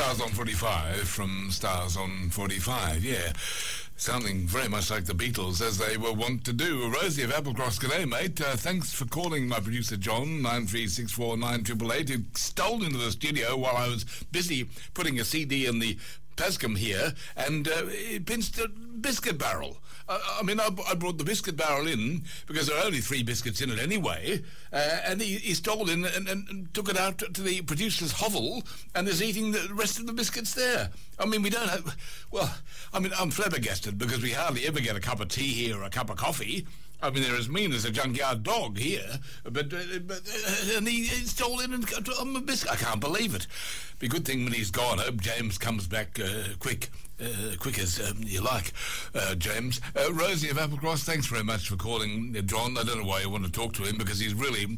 Stars on 45 from Stars on 45, yeah. Sounding very much like the Beatles, as they were wont to do. Rosie of Applecross, g'day, mate. Thanks for calling my producer, John, 93649888, who stole into the studio while I was busy putting a CD in the Pascom here, and he pinched a biscuit barrel. I brought the biscuit barrel in because there are only 3 biscuits in it anyway, and he stole in and took it out to the producer's hovel and is eating the rest of the biscuits there. We don't have... Well, I'm flabbergasted because we hardly ever get a cup of tea here or a cup of coffee. They're as mean as a junkyard dog here, but and he stole in and on the biscuit. I can't believe it. Be a good thing when he's gone. I hope James comes back quick as you like, James. Rosie of Applecross, thanks very much for calling John. I don't know why you want to talk to him, because he's really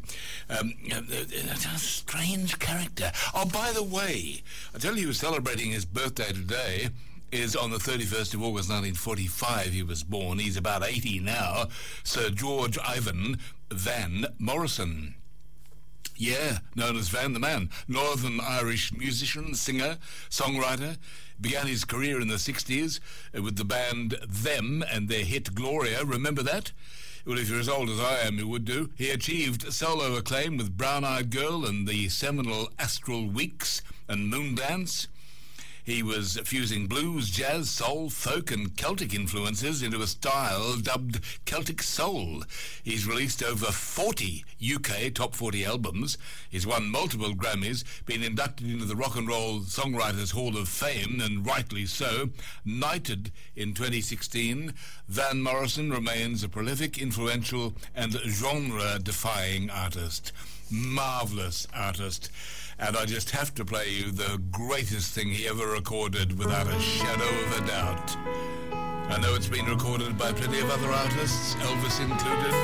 a strange character. Oh, by the way, I tell you, he was celebrating his birthday today. Is on the 31st of August 1945 he was born. He's about 80 now. Sir George Ivan Van Morrison. Yeah, known as Van the Man. Northern Irish musician, singer, songwriter. Began his career in the 60s with the band Them and their hit Gloria. Remember that? Well, if you're as old as I am, you would do. He achieved solo acclaim with Brown Eyed Girl and the seminal Astral Weeks and Moondance. He was fusing blues, jazz, soul, folk and Celtic influences into a style dubbed Celtic Soul. He's released over 40 UK top 40 albums. He's won multiple Grammys, been inducted into the Rock and Roll Songwriters Hall of Fame, and rightly so. Knighted in 2016, Van Morrison remains a prolific, influential and genre-defying artist. Marvellous artist. And I just have to play you the greatest thing he ever recorded, without a shadow of a doubt. I know it's been recorded by plenty of other artists, Elvis included.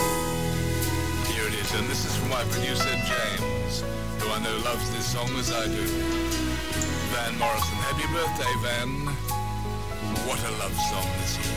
Here it is, and this is from my producer, James, who I know loves this song as I do. Van Morrison. Happy birthday, Van. What a love song this year.